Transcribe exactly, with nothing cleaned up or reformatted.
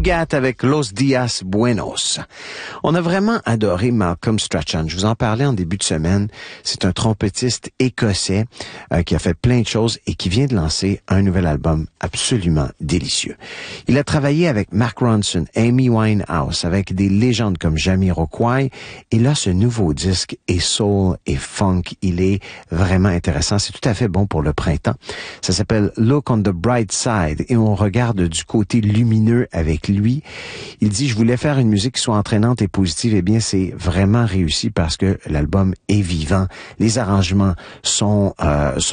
Nougat avec Los Dias Buenos. On a vraiment adoré Malcolm Strachan. Je vous en parlais en début de semaine. C'est un trompettiste écossais euh, qui a fait plein de choses et qui vient de lancer un nouvel album absolument délicieux. Il a travaillé avec Mark Ronson, Amy Winehouse, avec des légendes comme Jamiroquai. Et là, ce nouveau disque est soul et funk. Il est vraiment intéressant. C'est tout à fait bon pour le printemps. Ça s'appelle Look on the Bright Side et on regarde du côté lumineux avec lui. Il dit, je voulais faire une musique qui soit entraînante et positive. Eh bien, c'est vraiment réussi parce que l'album est vivant. Les arrangements sont, euh,